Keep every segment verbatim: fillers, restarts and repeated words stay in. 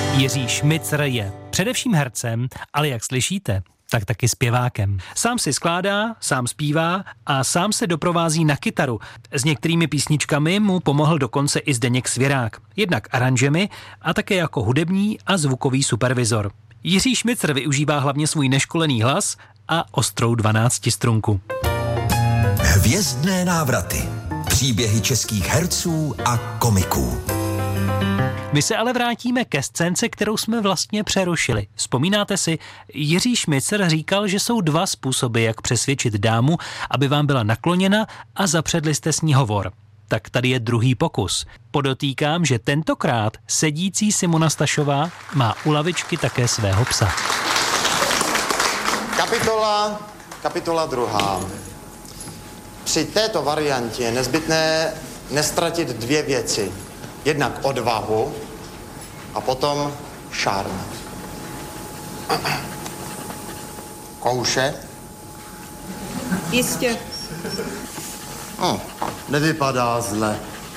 Jiří Šmicr je především hercem, ale jak slyšíte, tak taky zpěvákem. Sám si skládá, sám zpívá a sám se doprovází na kytaru. S některými písničkami mu pomohl dokonce i Zdeněk Svěrák. Jednak aranžemi a také jako hudební a zvukový supervizor. Jiří Šmicr využívá hlavně svůj neškolený hlas a ostrou dvanáctistrunku. Hvězdné návraty. Příběhy českých herců a komiků. My se ale vrátíme ke scénce, kterou jsme vlastně přerušili. Vzpomínáte si, Jiří Šmicr říkal, že jsou dva způsoby, jak přesvědčit dámu, aby vám byla nakloněna a zapředli jste s ní hovor. Tak tady je druhý pokus. Podotýkám, že tentokrát sedící Simona Stašová má u lavičky také svého psa. Kapitola, kapitola druhá. Při této variantě je nezbytné nestratit dvě věci. Jednak odvahu a potom šarm. Kouše? Jistě. Oh, nevypadá zle.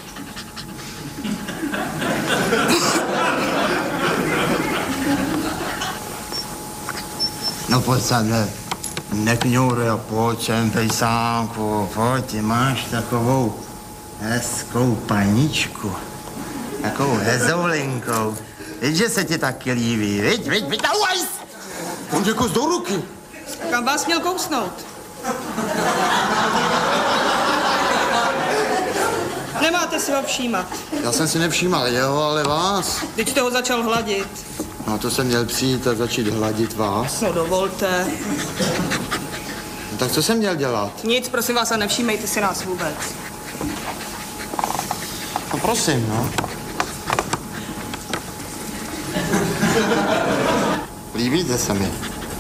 No pojď sem, nekňoury a pojď sem, pejsánku, pojď, ty máš takovou hezkou paničku. Takovou hezoulinkou. Víš, že se ti taky líbí, viď, viď, viď, auaj! On tě kus do ruky. Kam vás měl kousnout? Nemáte si ho všímat. Já jsem si nevšímal jeho, ale vás. Teď jste ho začal hladit. No to jsem měl přijít a začít hladit vás. No dovolte. No, tak co jsem měl dělat? Nic, prosím vás, a nevšímejte si nás vůbec. No prosím, no. Líbíte se mi.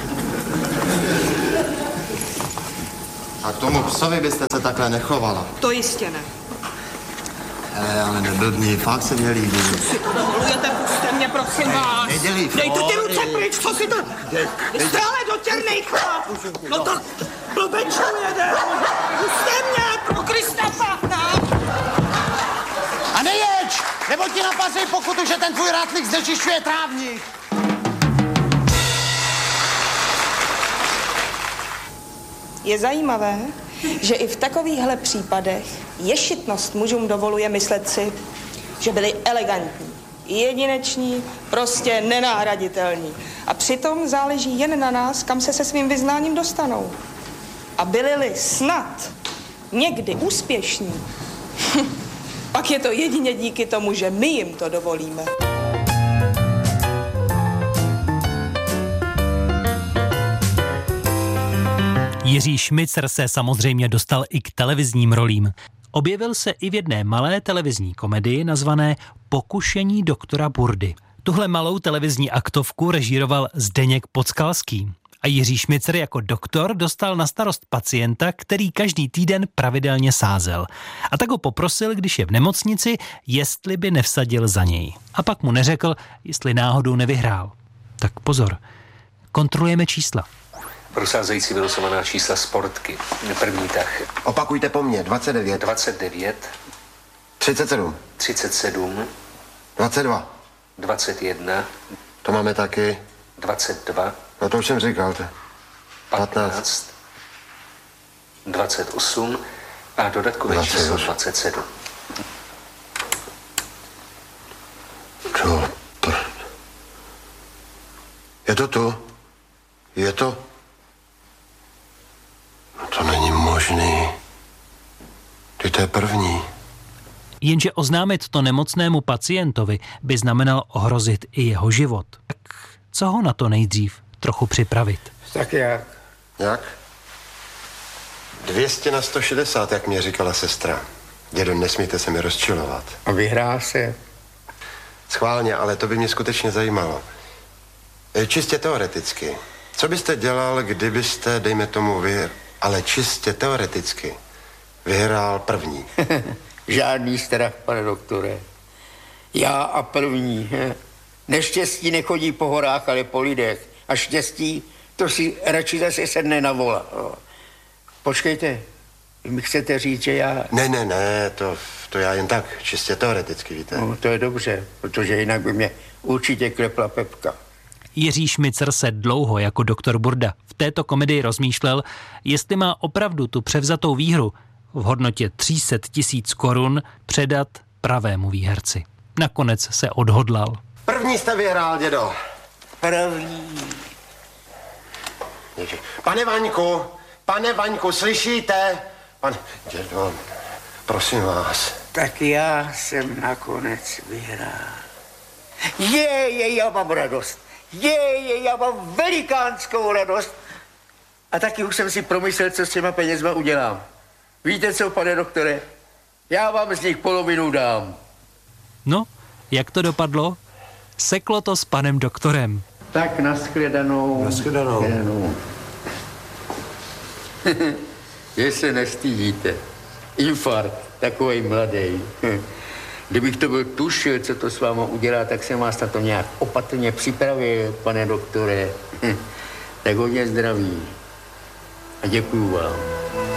A k tomu psovi byste se takhle nechovala. To jistě ne. Hele, ale neblbni, fakt se mě líbí. Si to dovolujete, puste mě, prosím vás. Nedělí Dejte ty fóry. ruce pryč, co si to... Vy jste ale dotěrnej chlap. No tak blbečujete. Puste mě, pro Krista pána. A nejeď, nebo ti napazej pokutu, že ten tvůj rátlik znečišťuje trávník. Je zajímavé, že i v takovýchhle případech ješitnost mužům dovoluje myslet si, že byli elegantní, jedineční, prostě nenahraditelní. A přitom záleží jen na nás, kam se se svým vyznáním dostanou. A byli-li snad někdy úspěšní, pak je to jedině díky tomu, že my jim to dovolíme. Jiří Šmicr se samozřejmě dostal i k televizním rolím. Objevil se i v jedné malé televizní komedii nazvané Pokušení doktora Burdy. Tuhle malou televizní aktovku režíroval Zdeněk Podskalský. A Jiří Šmicr jako doktor dostal na starost pacienta, který každý týden pravidelně sázel. A tak ho poprosil, když je v nemocnici, jestli by nevsadil za něj. A pak mu neřekl, jestli náhodou nevyhrál. Tak pozor, kontrolujeme čísla. Prosázející vylosovaná čísla sportky. První tah. Opakujte po mně. dvacet devět. dvacet devět. třicet sedm. třicet sedm. dvacet dva. dvacet jedna. To máme taky. dvacet dva. No to už jsem říkal. patnáct. dvacet osm. A dodatkové číslo dvacet sedm. Co prd. Je to tu? Je to? No to není možný. Ty to je první. Jenže oznámit to nemocnému pacientovi by znamenalo ohrozit i jeho život. Tak co ho na to nejdřív trochu připravit? Tak jak? Jak? dvě stě na sto šedesát, jak mě říkala sestra. Dědo, nesmíte se mi rozčilovat. A vyhrál se? Schválně, ale to by mě skutečně zajímalo. Čistě teoreticky. Co byste dělal, kdybyste, dejme tomu, vy, ale čistě teoreticky, vyhrál první? Žádný strach, pane doktore. Já a první. Neštěstí nechodí po horách, ale po lidech. A štěstí, to si radši zase sedne na vola. Počkejte, vy mi chcete říct, že já... Ne, ne, ne, to, to já jen tak, čistě teoreticky, víte. No, to je dobře, protože jinak by mě určitě klepla Pepka. Jiří Šmicer se dlouho jako doktor Burda v této komedii rozmýšlel, jestli má opravdu tu převzatou výhru v hodnotě tři sta tisíc korun předat pravému výherci. Nakonec se odhodlal. První jste vyhrál, dědo. První. Ježi. Pane Vaňku, pane Vaňku, slyšíte? Pane, dědo, prosím vás. Tak já jsem nakonec vyhrál. Je, je, já mám radost. Je, je, já mám velikánskou radost. A taky už jsem si promyslel, co s těma penězma udělám. Víte co, pane doktore? Já vám z nich polovinu dám. No, jak to dopadlo? Seklo to s panem doktorem. Tak nashledanou. Nashledanou. Nashledanou. Že se nestydíte. Infarkt, takovej mladej. Kdybych to byl tušil, co to s váma udělá, tak jsem vás na to nějak opatrně připravil, pane doktore. Tak hodně zdraví. A děkuju vám.